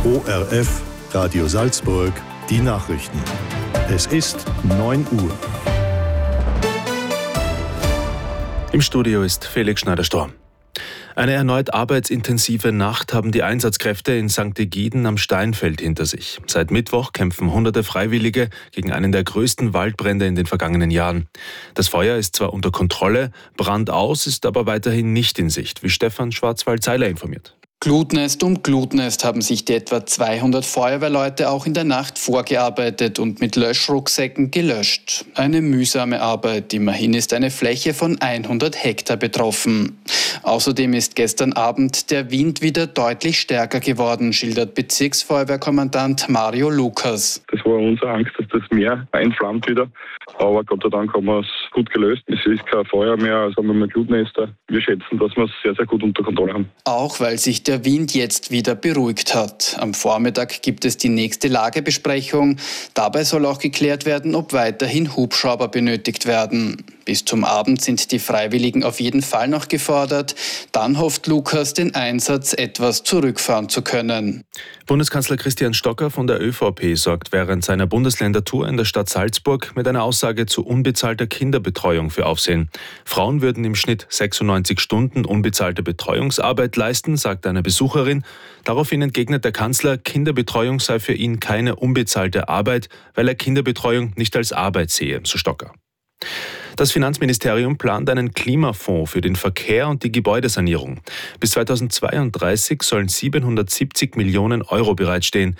ORF Radio Salzburg, die Nachrichten. Es ist 9 Uhr. Im Studio ist Felix Schneider-Storm. Eine erneut arbeitsintensive Nacht haben die Einsatzkräfte in St. Egiden am Steinfeld hinter sich. Seit Mittwoch kämpfen hunderte Freiwillige gegen einen der größten Waldbrände in den vergangenen Jahren. Das Feuer ist zwar unter Kontrolle, Brand aus ist aber weiterhin nicht in Sicht, wie Stefan Schwarzwald-Seiler informiert. Glutnest um Glutnest haben sich die etwa 200 Feuerwehrleute auch in der Nacht vorgearbeitet und mit Löschrucksäcken gelöscht. Eine mühsame Arbeit, immerhin ist eine Fläche von 100 Hektar betroffen. Außerdem ist gestern Abend der Wind wieder deutlich stärker geworden, schildert Bezirksfeuerwehrkommandant Mario Lukas. Das war unsere Angst, dass das Meer einflammt wieder. Aber Gott sei Dank haben wir es gut gelöst. Es ist kein Feuer mehr, also haben wir mehr Glutnester. Wir schätzen, dass wir es sehr, sehr gut unter Kontrolle haben. Auch weil sich der Wind jetzt wieder beruhigt hat. Am Vormittag gibt es die nächste Lagebesprechung. Dabei soll auch geklärt werden, ob weiterhin Hubschrauber benötigt werden. Bis zum Abend sind die Freiwilligen auf jeden Fall noch gefordert. Dann hofft Lukas, den Einsatz etwas zurückfahren zu können. Bundeskanzler Christian Stocker von der ÖVP sorgt während seiner Bundesländertour in der Stadt Salzburg mit einer Aussage zu unbezahlter Kinderbetreuung für Aufsehen. Frauen würden im Schnitt 96 Stunden unbezahlte Betreuungsarbeit leisten, sagt eine Besucherin. Daraufhin entgegnet der Kanzler, Kinderbetreuung sei für ihn keine unbezahlte Arbeit, weil er Kinderbetreuung nicht als Arbeit sehe, so Stocker. Das Finanzministerium plant einen Klimafonds für den Verkehr und die Gebäudesanierung. Bis 2032 sollen 770 Millionen Euro bereitstehen.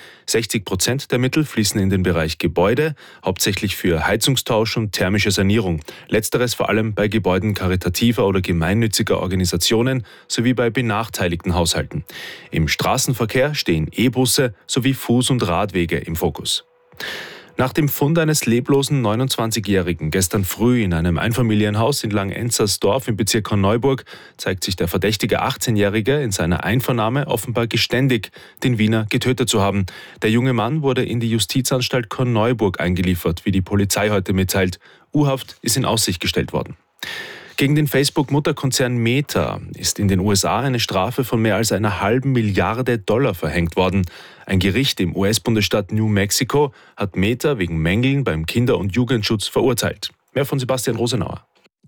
60% der Mittel fließen in den Bereich Gebäude, hauptsächlich für Heizungstausch und thermische Sanierung. Letzteres vor allem bei Gebäuden karitativer oder gemeinnütziger Organisationen sowie bei benachteiligten Haushalten. Im Straßenverkehr stehen E-Busse sowie Fuß- und Radwege im Fokus. Nach dem Fund eines leblosen 29-Jährigen gestern früh in einem Einfamilienhaus in Langenzersdorf im Bezirk Korneuburg zeigt sich der verdächtige 18-Jährige in seiner Einvernahme offenbar geständig, den Wiener getötet zu haben. Der junge Mann wurde in die Justizanstalt Korneuburg eingeliefert, wie die Polizei heute mitteilt. U-Haft ist in Aussicht gestellt worden. Gegen den Facebook-Mutterkonzern Meta ist in den USA eine Strafe von mehr als $1,5 Milliarden verhängt worden. Ein Gericht im US-Bundesstaat New Mexico hat Meta wegen Mängeln beim Kinder- und Jugendschutz verurteilt. Mehr von Sebastian Rosenauer.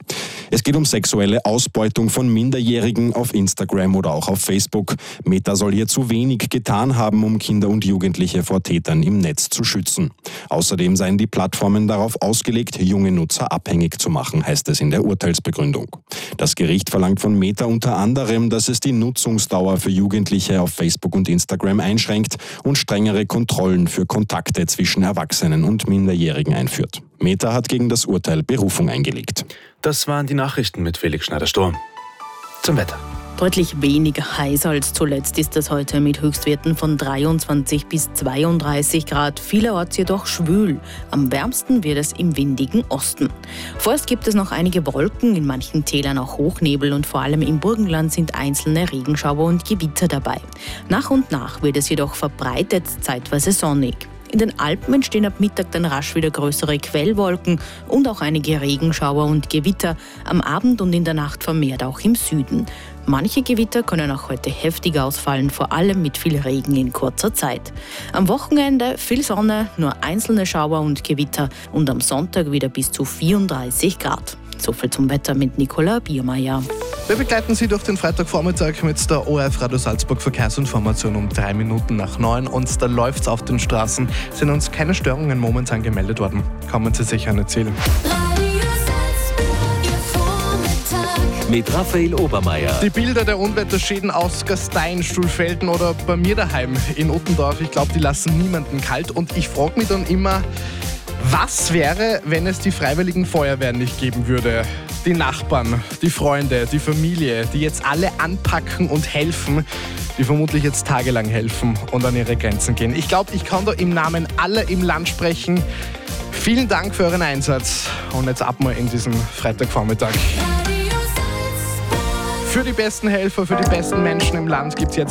Es geht um sexuelle Ausbeutung von Minderjährigen auf Instagram oder auch auf Facebook. Meta soll hier zu wenig getan haben, um Kinder und Jugendliche vor Tätern im Netz zu schützen. Außerdem seien die Plattformen darauf ausgelegt, junge Nutzer abhängig zu machen, heißt es in der Urteilsbegründung. Das Gericht verlangt von Meta unter anderem, dass es die Nutzungsdauer für Jugendliche auf Facebook und Instagram einschränkt und strengere Kontrollen für Kontakte zwischen Erwachsenen und Minderjährigen einführt. Meta hat gegen das Urteil Berufung eingelegt. Das waren die Nachrichten mit Felix Schneider-Storm. Zum Wetter. Deutlich weniger heiß als zuletzt ist es heute mit Höchstwerten von 23 bis 32 Grad. Vielerorts jedoch schwül. Am wärmsten wird es im windigen Osten. Vorerst gibt es noch einige Wolken, in manchen Tälern auch Hochnebel und vor allem im Burgenland sind einzelne Regenschauer und Gewitter dabei. Nach und nach wird es jedoch verbreitet, zeitweise sonnig. In den Alpen entstehen ab Mittag dann rasch wieder größere Quellwolken und auch einige Regenschauer und Gewitter, am Abend und in der Nacht vermehrt auch im Süden. Manche Gewitter können auch heute heftig ausfallen, vor allem mit viel Regen in kurzer Zeit. Am Wochenende viel Sonne, nur einzelne Schauer und Gewitter und am Sonntag wieder bis zu 34 Grad. Soviel zum Wetter mit Nicola Biermeier. Wir begleiten Sie durch den Freitagvormittag mit der ORF Radio Salzburg Verkehrsinformation um 3 Minuten nach 9 und da läuft's auf den Straßen. Sind uns keine Störungen momentan gemeldet worden. Kommen Sie sicher nicht zählen. Mit Raphael Obermeier. Die Bilder der Unwetterschäden aus Gastein, Stuhlfelden oder bei mir daheim in Uttendorf, ich glaube, die lassen niemanden kalt und ich frage mich dann immer, was wäre, wenn es die Freiwilligen Feuerwehren nicht geben würde? Die Nachbarn, die Freunde, die Familie, die jetzt alle anpacken und helfen, die vermutlich jetzt tagelang helfen und an ihre Grenzen gehen. Ich glaube, ich kann da im Namen aller im Land sprechen. Vielen Dank für euren Einsatz und jetzt ab mal in diesen Freitagvormittag. Für die besten Helfer, für die besten Menschen im Land gibt es jetzt